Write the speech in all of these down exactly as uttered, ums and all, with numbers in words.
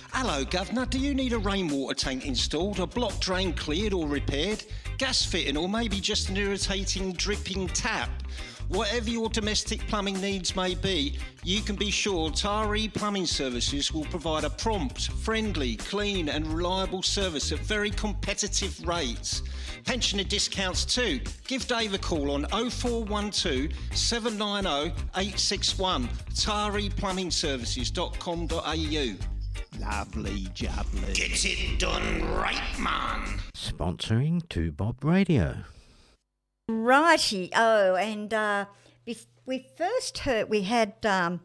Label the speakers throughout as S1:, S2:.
S1: Hello, Governor. Do you need a rainwater tank installed, a block drain cleared or repaired, gas fitting, or maybe just an irritating dripping tap? Whatever your domestic plumbing needs may be, you can be sure Tari Plumbing Services will provide a prompt, friendly, clean and reliable service at very competitive rates. Pensioner discounts too. Give Dave a call on oh four one two, seven nine oh, eight six one, tari plumbing services dot com dot a u.
S2: Lovely jubbly.
S1: Get it done right, man.
S2: Sponsoring Two Bob Radio.
S3: Righty, oh, and uh, we, we first heard, we had um,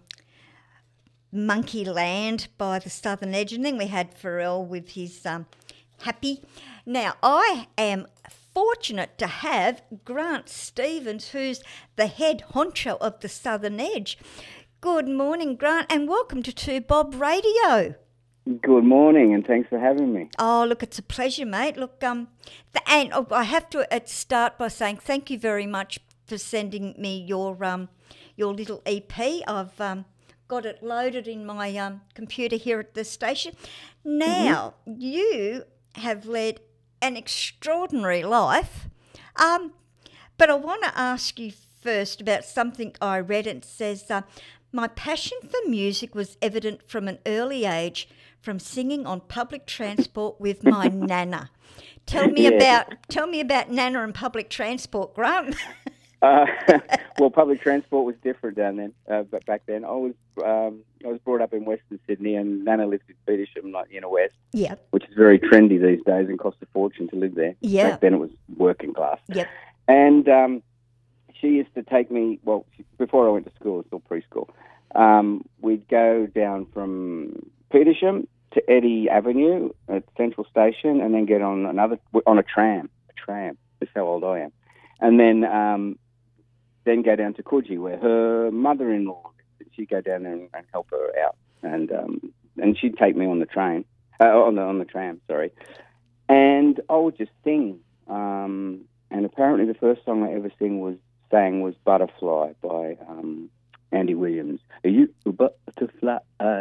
S3: Monkey Land by the Southern Edge, and then we had Pharrell with his um, Happy. Now, I am fortunate to have Grant Stevens, who's the head honcho of the Southern Edge. Good morning, Grant, and welcome to Two Bob Radio.
S4: Good morning, and thanks for having me.
S3: Oh, look, it's a pleasure, mate. Look, um, th- and oh, I have to uh, start by saying thank you very much for sending me your um, your little E P. I've um, got it loaded in my um, computer here at the station. Now, mm-hmm. you have led an extraordinary life, um, but I want to ask you first about something I read. It says, uh, my passion for music was evident from an early age, from singing on public transport with my nana. Tell me
S4: yeah.
S3: about tell me about nana and public transport, Grant.
S4: uh, well, public transport was different down then, uh, but back then I was um, I was brought up in Western Sydney, and nana lived in Petersham, like inner west.
S3: Yeah.
S4: Which is very trendy these days and costs a fortune to live there.
S3: Yeah.
S4: Back then it was working class.
S3: Yep.
S4: And um, she used to take me. Well, before I went to school, still preschool. Um, we'd go down from Petersham to Eddy Avenue at Central Station, and then get on another on a tram. A tram. That's how old I am. And then um, then go down to Coogee, where her mother-in-law. She'd go down there and, and help her out, and um, and she'd take me on the train, uh, on the on the tram. Sorry, and I would just sing. Um, and apparently, the first song I ever sing was sang was "Butterfly" by um, Andy Williams. Are you a butterfly?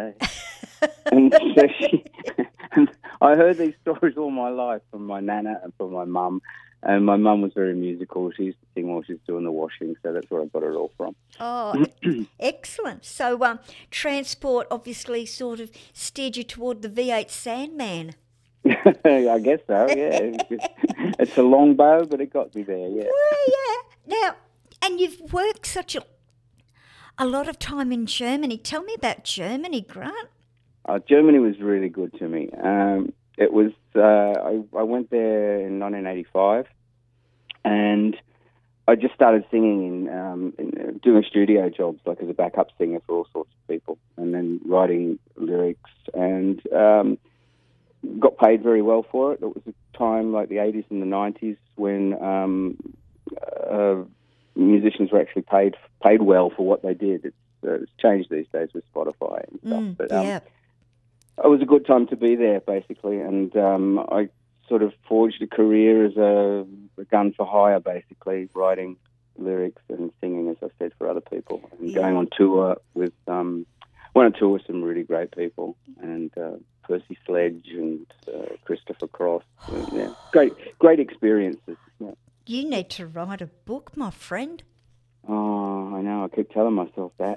S4: And so she, and I heard these stories all my life from my nana and from my mum. And my mum was very musical. She used to sing while she was doing the washing, so that's where I got it all from.
S3: Oh, excellent. So um, transport obviously sort of steered you toward the V eight Sandman.
S4: I guess so, yeah. It's a long bow, but it got me there, yeah.
S3: Well, yeah. Now, and you've worked such a, a lot of time in Germany. Tell me about Germany, Grant.
S4: Uh, Germany was really good to me. Um, it was uh, I, I went there in nineteen eighty-five, and I just started singing in, um, in uh, doing studio jobs, like as a backup singer for all sorts of people, and then writing lyrics, and um, got paid very well for it. It was a time like the eighties and the nineties when um, uh, musicians were actually paid paid well for what they did. It's, uh, it's changed these days with Spotify and stuff,
S3: Mm,
S4: but um,
S3: yeah.
S4: it was a good time to be there, basically, and um, I sort of forged a career as a, a gun for hire, basically, writing lyrics and singing, as I said, for other people, and
S3: Yeah.
S4: going on tour with, um, went on tour with some really great people, and uh, Percy Sledge and uh, Christopher Cross, and, yeah, great, great experiences. Yeah.
S3: You need to write a book, my friend.
S4: Oh, I know. I keep telling myself that.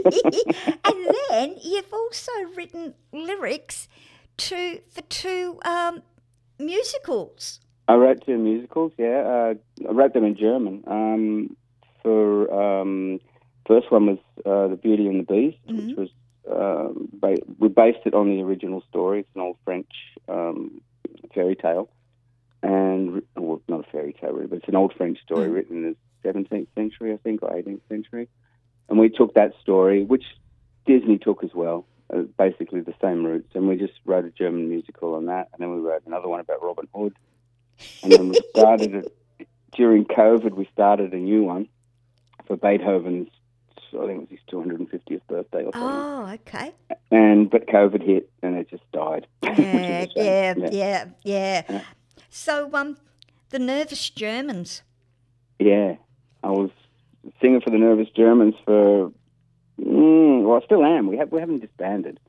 S3: And then you've also written lyrics to for two um, musicals.
S4: I wrote two musicals, yeah. Uh, I wrote them in German. Um, for um, first one was uh, The Beauty and the Beast,
S3: Mm-hmm.
S4: which was um, ba- we based it on the original story. It's an old French um, fairy tale, and well, not a fairy tale, really, but it's an old French story
S3: Mm-hmm.
S4: written in the seventeenth century, I think, or eighteenth century. And we took that story, which Disney took as well, uh, basically the same roots, and we just wrote a German musical on that, and then we wrote another one about Robin Hood. And then we started, it, during COVID, we started a new one for Beethoven's, I think it was his two hundred fiftieth birthday or something.
S3: Oh, okay.
S4: And, but COVID hit, and it just died. which is a
S3: Yeah,
S4: shame.
S3: yeah, yeah, yeah,
S4: Yeah.
S3: So, um, the Nervous Germans.
S4: Yeah, I was singing for the Nervous Germans for, mm, well, I still am. We have we haven't disbanded,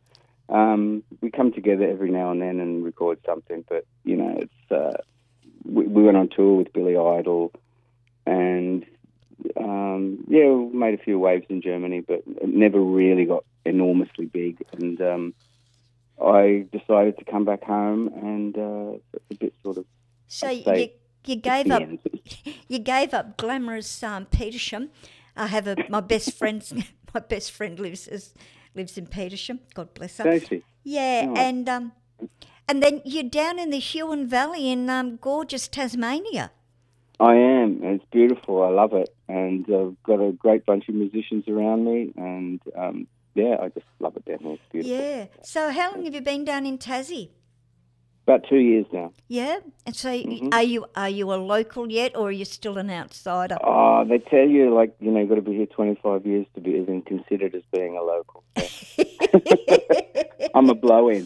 S4: Um, we come together every now and then and record something, but you know, it's uh, we, we went on tour with Billy Idol, and um, yeah, we made a few waves in Germany, but it never really got enormously big. And um, I decided to come back home, and uh, it's a bit sort of.
S3: So
S4: I'd
S3: you
S4: say
S3: you gave up
S4: end.
S3: you gave up glamorous um, Petersham. I have a my best friend's my best friend lives is, lives in Petersham. God bless her.
S4: Stacey.
S3: Yeah,
S4: Oh.
S3: and um, and then you're down in the Huon Valley in um, gorgeous Tasmania.
S4: I am, and it's beautiful. I love it, and I've got a great bunch of musicians around me, and um, yeah, I just love it down there. It's beautiful.
S3: Yeah. So how long have you been down in Tassie?
S4: About two years now.
S3: Yeah. And so
S4: Mhm.
S3: are you are you a local yet, or are you still an outsider?
S4: Oh, they tell you, like, you know, you've got to be here twenty-five years to be even considered as being a local. So. I'm a blow-in.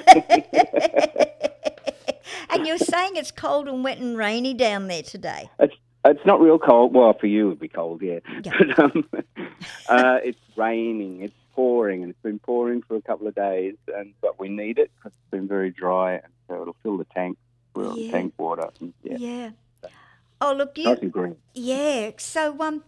S3: And you're saying it's cold and wet and rainy down there today.
S4: It's it's not real cold. Well, for you it would be cold, yeah.
S3: Yeah.
S4: But um, uh, it's raining, it's pouring, and it's been pouring for a couple of days. And but we need it because it's been very dry, and so it'll fill the tank, well,
S3: Yeah.
S4: tank water. And, yeah,
S3: Yeah. Oh, look, you.
S4: nice and green.
S3: Yeah. So um,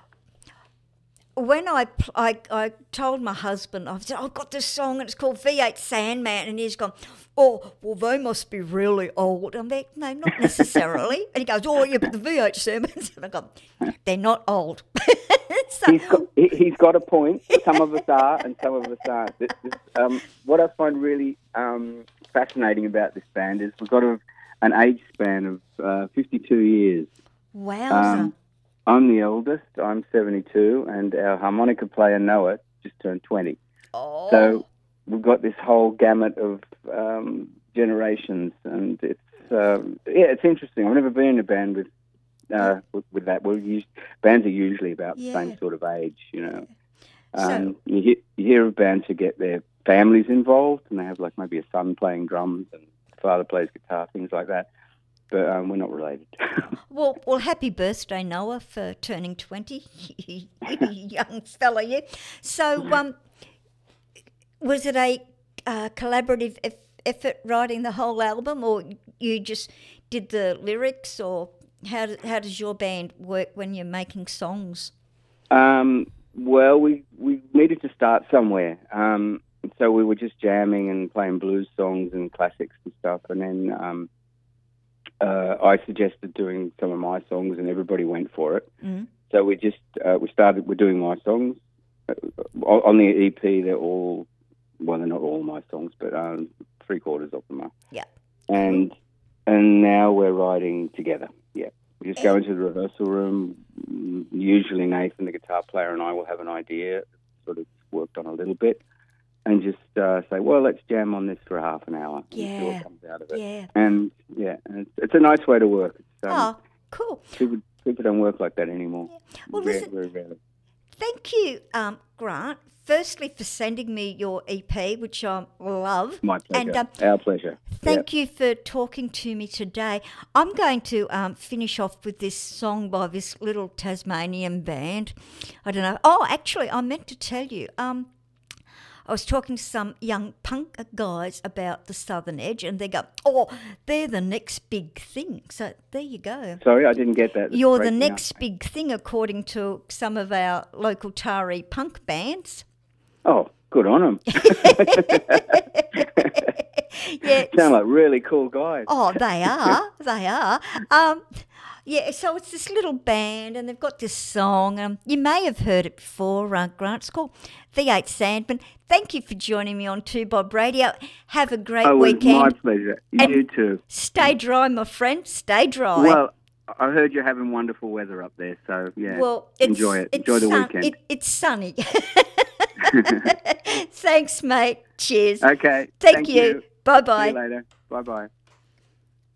S3: when I, pl- I I told my husband, I said, I've got this song and it's called V eight Sandman, and he's gone, oh, well, they must be really old. I'm like, no, not necessarily. And he goes, oh, yeah, but the V eight Sandmans. And I go, they're not old. So,
S4: He's got, he, he's got a point. Some of us are, and some of us aren't. This, this, um, what I find really um, fascinating about this band is we've got a, an age span of uh, fifty-two years.
S3: wowza.
S4: Um, I'm the eldest. I'm seventy-two, and our harmonica player Noah just turned twenty.
S3: oh.
S4: So we've got this whole gamut of um, generations, and it's um, yeah, it's interesting. I've never been in a band with uh, with, with that. Well, us- bands are usually about the
S3: Yeah.
S4: same sort of age, you know.
S3: So-
S4: Um, you, hear, you hear of bands who get their families involved, and they have like maybe a son playing drums and father plays guitar, things like that. But um, we're not related.
S3: Well, well, happy birthday, Noah, for turning twenty. Young fella, you. So, um, was it a uh, collaborative eff- effort writing the whole album, or you just did the lyrics, or how, do, how does your band work when you're making songs?
S4: Um, well, we, we needed to start somewhere. Um, so we were just jamming and playing blues songs and classics and stuff. And then um, uh, I suggested doing some of my songs, and everybody went for it.
S3: Mm.
S4: So we just uh, we started. We're doing my songs uh, on the E P. They're all well, they're not all my songs, but um, three quarters of them are.
S3: Yeah.
S4: And and now we're writing together. Yeah. We just go into the rehearsal room. Usually Nathan, the guitar player, and I will have an idea, sort of worked on a little bit, and just uh, say, well, let's jam on this for half an hour and see
S3: Yeah.
S4: what comes out of it.
S3: Yeah.
S4: And, yeah, and it's, it's a nice way to work. It's, um,
S3: Oh, cool.
S4: people, people don't work like that anymore.
S3: Well,
S4: Very,
S3: listen,
S4: very rarely.
S3: thank you, um, Grant, firstly for sending me your E P, which I love.
S4: My pleasure.
S3: And um,
S4: Our pleasure.
S3: thank you for talking to me today. I'm going to um, finish off with this song by this little Tasmanian band. I don't know. Oh, actually, I meant to tell you. Um, I was talking to some young punk guys about the Southern Edge, and they go, "Oh, they're the next big thing." So there you go.
S4: Sorry, I didn't get that. It's
S3: You're the
S4: breaking up.
S3: next big thing, according to some of our local Tari punk bands.
S4: Oh, good on them.
S3: Yeah.
S4: Sound like really cool guys.
S3: Oh, they are. They are. Um, yeah, so it's this little band, and they've got this song. Um, you may have heard it before, uh, Grant. It's called V eight Sandman. Thank you for joining me on Two Bob Radio. Have a great
S4: Oh, it was
S3: weekend.
S4: my pleasure.
S3: And-
S4: You too.
S3: Stay dry, my friend. Stay dry.
S4: Well, I heard you're having wonderful weather up there, so yeah,
S3: Well, it's,
S4: enjoy it.
S3: It's
S4: Enjoy the
S3: sun-
S4: weekend.
S3: It, it's sunny. Thanks, mate. Cheers.
S4: Okay.
S3: Thank,
S4: thank
S3: you.
S4: you.
S3: Bye
S4: See
S3: bye.
S4: you later. Bye bye.